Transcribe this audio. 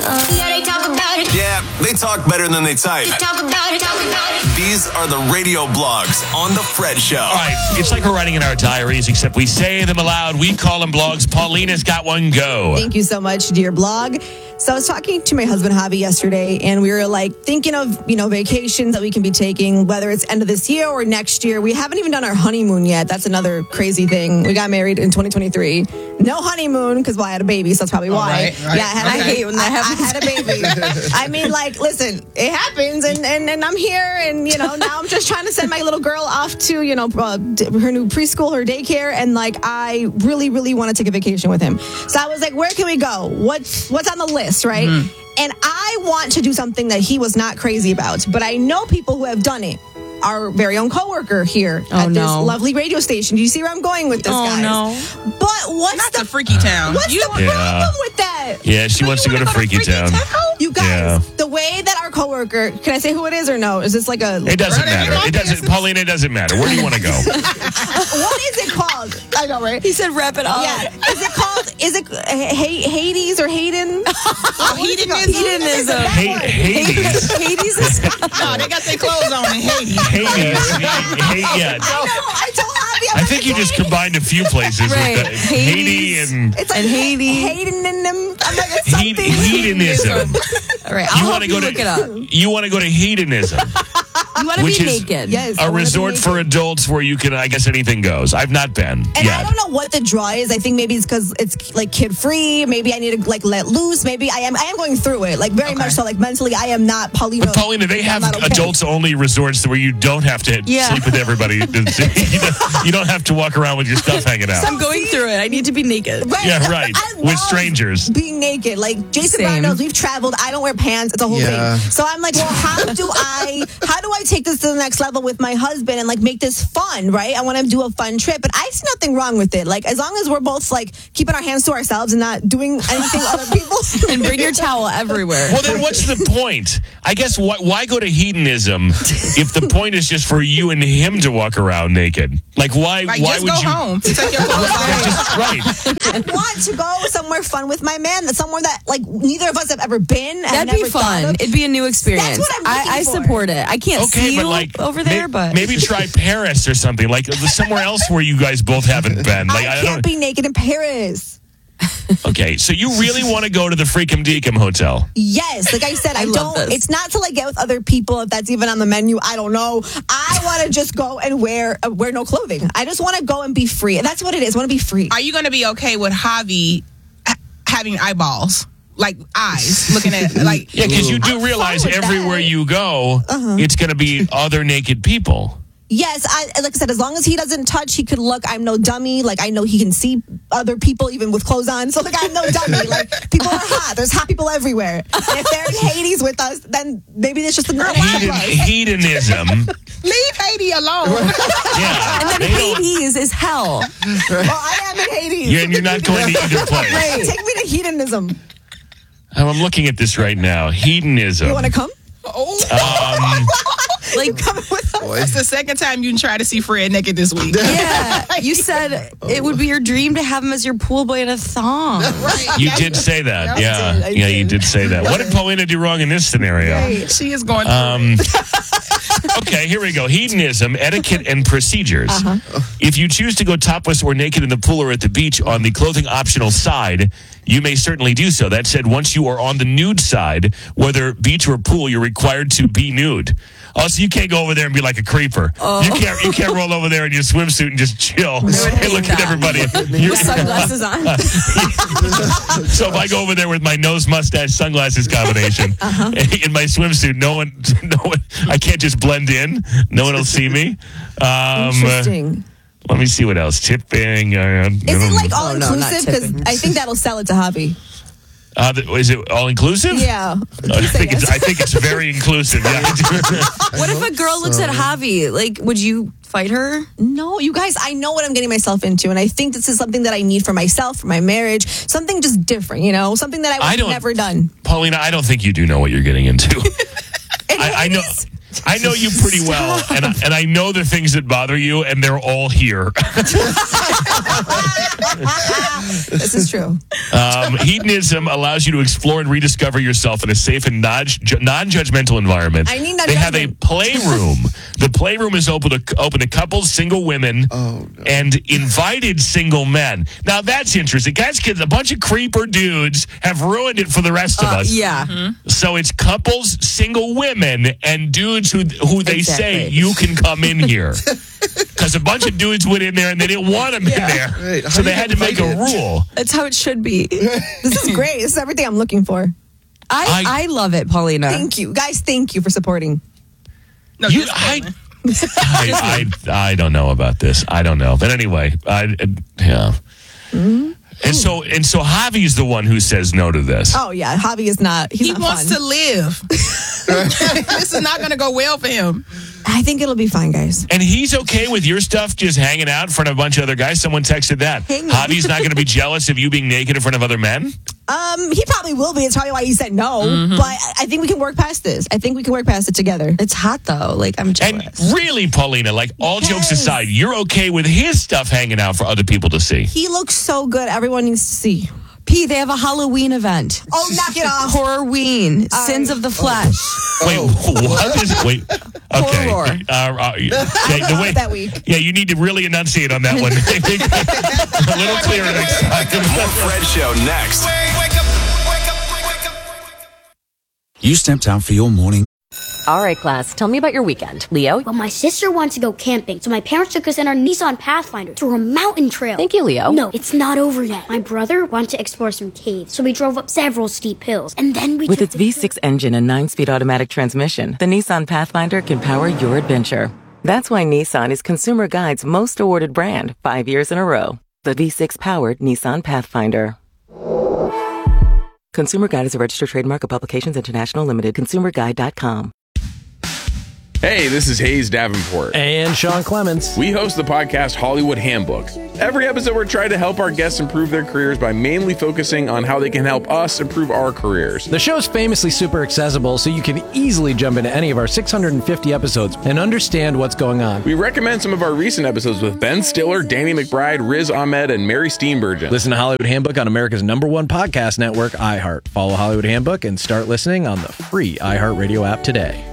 Yeah, they talk about it. Yeah, they talk better than they type. They talk about it. These are the radio blogs on The Fred Show. All right, it's like we're writing in our diaries, except we say them aloud. We call them blogs. Paulina's got one. Go. Thank you so much, dear blog. So I was talking to my husband, Javi, yesterday, and we were like thinking of, vacations that we can be taking, whether it's end of this year or next year. We haven't even done our honeymoon yet. That's another crazy thing. We got married in 2023. No honeymoon, because I had a baby, so that's probably why. Right. Yeah, I hate when that happens. I had a baby. I mean, listen, it happens, and I'm here, and, now I'm just trying to send my little girl off to, her new preschool, her daycare, and, I really, really want to take a vacation with him. So I was like, where can we go? What's on the list? Right? Mm-hmm. And I want to do something that he was not crazy about, but I know people who have done it. Our very own coworker here at this lovely radio station. Do you see where I'm going with this, guys? Oh, no. But what's not the freaky town? What's the problem with that? Yeah, she wants to go to Freaky Town. You guys, the way that our coworker, can I say who it is or no? Is this like a... It doesn't matter. It doesn't, Paulina, it doesn't matter. Where do you want to go? What is it called? I know, right? He said wrap it up. Yeah. Is it Hades or Hayden? Hedonism. Hades. Hades is... No, they got their clothes on in Hades. Hades. I told Javi. I think you just combined a few places. Right. With Hades and... It's like Haiti. Hedonism. All right, I'll help you look it up. You want to go to hedonism. You want to be naked. Yes. A resort for adults where you can, I guess, anything goes. I've not been. And I don't know what the draw is. I think maybe it's because it's like kid free. Maybe I need to let loose. Maybe I am going through it very much so. Mentally, I am not Paulina. But Paulina, they have adults only resorts where you don't have to sleep with everybody. You don't have to walk around with your stuff hanging out. So I'm going through it. I need to be naked. Right. Yeah, right. With strangers. Being naked. Like Jason Brown knows, we've traveled. I don't wear pants. It's a whole thing. So I'm like, well, how do I take this to the next level with my husband and make this fun, right? I want to do a fun trip, but I see nothing wrong with it. As long as we're both keeping our hands to ourselves and not doing anything other people. And bring your towel everywhere. Well, then what's the point? I guess why go to hedonism if the point is just for you and him to walk around naked? Why just would go you home? Take your clothes off. Right. I want to go somewhere fun with my man. That's somewhere that neither of us have ever been. That'd be fun. It'd be a new experience. That's what I'm looking I for. support it. I can't see you over there, but maybe try Paris or something somewhere else where you guys both haven't been. I can't be naked in Paris. Okay, so you really want to go to the Freakum Deakum Hotel? Yes, like I said, I don't. This. It's not to get with other people if that's even on the menu. I don't know. I want to just go and wear no clothing. I just want to go and be free. And that's what it is. I want to be free. Are you going to be okay with Javi having eyeballs? Eyes looking at yeah, because you do realize everywhere you go, it's going to be other naked people. Yes, like I said, as long as he doesn't touch, he could look. I'm no dummy. I know he can see other people even with clothes on. So I'm no dummy. People are hot. There's hot people everywhere. And if they're in Hades with us, then maybe it's just a hedonism. Leave Haiti alone. Yeah, and then Hades is hell. Well, I am in Hades. You're not going to either place. Right. Take me to hedonism. I'm looking at this right now. Hedonism. You want to come? Coming with us. It's the second time you try to see Fred naked this week. Yeah, you said it would be your dream to have him as your pool boy in a thong. Right. You did say that. I did. You did say that. What did Paulina do wrong in this scenario? Right. She is going Okay, here we go. Hedonism, etiquette, and procedures. If you choose to go topless or naked in the pool or at the beach on the clothing optional side, you may certainly do so. That said, once you are on the nude side, whether beach or pool, you're required to be nude. Also, you can't go over there and be like a creeper. You can't roll over there in your swimsuit and just chill and look at everybody. With sunglasses on. So if I go over there with my nose, mustache, sunglasses combination in my swimsuit, no one, I can't just blend in. No one will see me. Interesting. Let me see what else. Tipping. Is it all inclusive? Because I think that'll sell it to Javi. Is it all inclusive? Yeah. I think it's very inclusive. Yeah. What if a girl looks at Javi? Would you fight her? No, you guys, I know what I'm getting myself into, and I think this is something that I need for myself, for my marriage, something just different, something that I've never done. Paulina, I don't think you do know what you're getting into. I know. I know you pretty well, and I know the things that bother you, and they're all here. This is true. Hedonism allows you to explore and rediscover yourself in a safe and non-judgmental environment. I need no They have a judgment. playroom. The playroom is open to couples, single women, and invited single men. Now, that's interesting. Guys, kids, a bunch of creeper dudes have ruined it for the rest of us. Yeah. So it's couples, single women, and dudes who they say Exactly. you can come in here. Because a bunch of dudes went in there and they didn't want them in there. Right. How So do they you had to make a invite it? rule. That's how it should be. This is great. This is everything I'm looking for. I love it, Paulina. Thank you. Guys, thank you for supporting. No, You, just I, Caitlin. I don't know about this. I don't know. But anyway, yeah. And so Javi's the one who says no to this. Oh, yeah. Javi is not. He's He not wants fun. to live. This is not going to go well for him. I think it'll be fine, guys. And he's okay with your stuff just hanging out in front of a bunch of other guys. Someone texted that. Hanging. Javi's not going to be jealous of you being naked in front of other men? He probably will be. It's probably why he said no. But I think we can work past this. I think we can work past it together. It's hot though. Like I'm And jealous. really, Paulina, like all jokes Yes. aside, you're okay with his stuff hanging out for other people to see. He looks so good. Everyone needs to see. P, they have a Halloween event. Oh, knock it off. Horrorween. Sins of the flesh. Wait, what is it? Wait. Okay. Horror. That week. Yeah, you need to really enunciate on that one. A little clearer next time. More Fred Show next. You stepped out for your morning. All right, class, tell me about your weekend. Leo? Well, my sister wants to go camping, so my parents took us in our Nissan Pathfinder through a mountain trail. Thank you, Leo. No, it's not over yet. My brother wanted to explore some caves, so we drove up several steep hills, and then we With took its V6 engine and 9-speed automatic transmission, the Nissan Pathfinder can power your adventure. That's why Nissan is Consumer Guide's most awarded brand 5 years in a row. The V6-powered Nissan Pathfinder. Consumer Guide is a registered trademark of Publications International Limited. ConsumerGuide.com. Hey, this is Hayes Davenport. And Sean Clements. We host the podcast Hollywood Handbook. Every episode, we're trying to help our guests improve their careers by mainly focusing on how they can help us improve our careers. The show's famously super accessible, so you can easily jump into any of our 650 episodes and understand what's going on. We recommend some of our recent episodes with Ben Stiller, Danny McBride, Riz Ahmed, and Mary Steenburgen. Listen to Hollywood Handbook on America's #1 podcast network, iHeart. Follow Hollywood Handbook and start listening on the free iHeartRadio app today.